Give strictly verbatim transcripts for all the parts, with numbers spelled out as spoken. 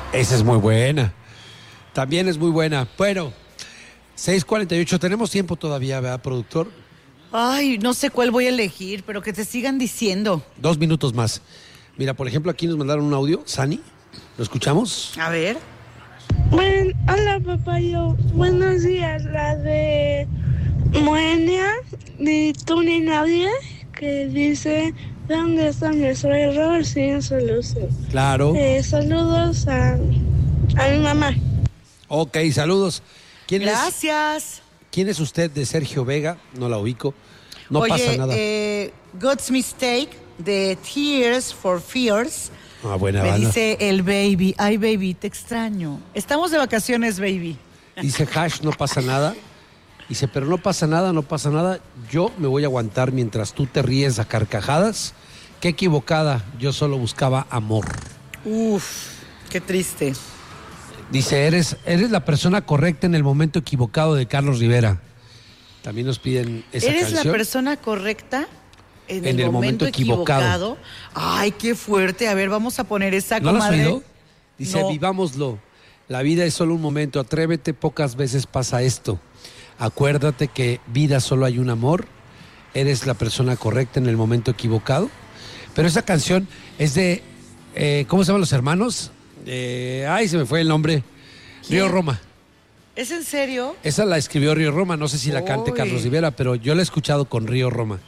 Esa es muy buena. También es muy buena. Bueno, seis cuarenta y ocho, tenemos tiempo todavía, ¿verdad, productor? Ay, no sé cuál voy a elegir, pero que te sigan diciendo. Dos minutos más. Mira, por ejemplo, aquí nos mandaron un audio, Sani. ¿Lo escuchamos? A ver. Buen, hola, papayo. Buenos días. La de Moenia, ni tú ni nadie, que dice: ¿dónde está nuestro error sin solución? Claro. Eh, saludos a, a mi mamá. Ok, saludos. ¿Quién Gracias. es? ¿Quién es usted de Sergio Vega? No la ubico. No Oye, pasa nada. Eh, God's Mistake de Tears for Fears. Ah, buena Me banda. dice el baby. Ay, baby, te extraño. Estamos de vacaciones, baby. Dice Hash, no pasa nada. Dice, pero no pasa nada, no pasa nada. Yo me voy a aguantar mientras tú te ríes a carcajadas. Qué equivocada. Yo solo buscaba amor. Uf, qué triste. Dice, eres, eres la persona correcta en el momento equivocado, de Carlos Rivera. También nos piden esa ¿Eres canción. la persona correcta en, En el, el momento, momento equivocado. equivocado? Ay, qué fuerte. A ver, vamos a poner esa, ¿No lo has comadre. oído? Dice, No. vivámoslo. La vida es solo un momento. Atrévete, pocas veces pasa esto. Acuérdate que vida solo hay un amor. Eres la persona correcta en el momento equivocado. Pero esa canción es de, eh, ¿cómo se llaman los hermanos? Eh, ay, se me fue el nombre. ¿Quién? Río Roma. ¿Es en serio? Esa la escribió Río Roma. No sé si la cante Uy. Carlos Rivera, pero yo la he escuchado con Río Roma.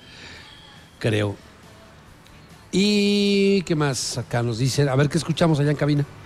Creo. ¿Y qué más acá nos dicen? A ver qué escuchamos allá en cabina.